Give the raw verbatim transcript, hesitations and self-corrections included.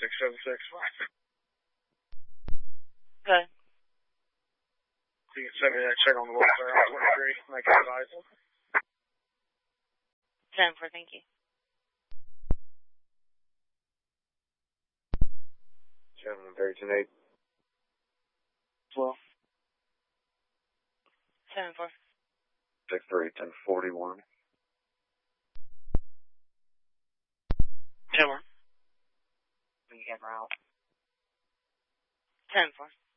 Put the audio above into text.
six seven six. Good. You can send me that check on the welfare on twenty-three. Make it advisable. ten four, thank you. seven thirteen eight. twelve. seven four. six three ten forty-one. ten one. We get route. ten four.